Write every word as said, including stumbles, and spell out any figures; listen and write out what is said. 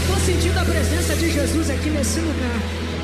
estou sentindo a presença de Jesus aqui nesse lugar.